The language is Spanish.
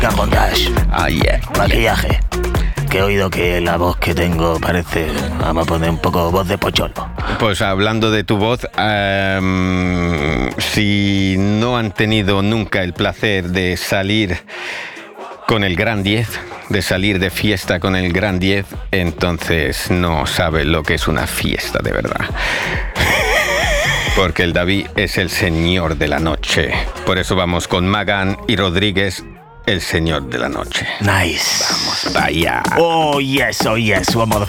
Cabotage. Ah, yeah. Maquillaje. Que he oído que la voz que tengo parece... Vamos a poner un poco voz de pocholo. Pues hablando de tu voz, si no han tenido nunca el placer de salir con el Gran 10, de salir de fiesta con el Gran 10, entonces no saben lo que es una fiesta de verdad. Porque el David es el señor de la noche. Por eso vamos con Magán y Rodríguez, el señor de la noche. Nice. Vamos, vaya. Oh yes, one motherfucker.